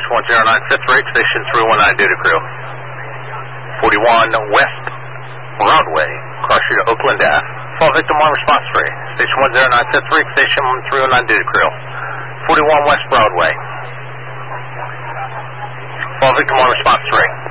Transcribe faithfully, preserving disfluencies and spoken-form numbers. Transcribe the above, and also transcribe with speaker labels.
Speaker 1: Station one zero nine, fifth rate, Station three one nine, due to crew. forty-one West Broadway, cross street of Oakland Ave. Fall victim on response three. Station one zero nine, fifth rate, Station three one nine, due to crew. forty-one West Broadway. Fall victim on response three.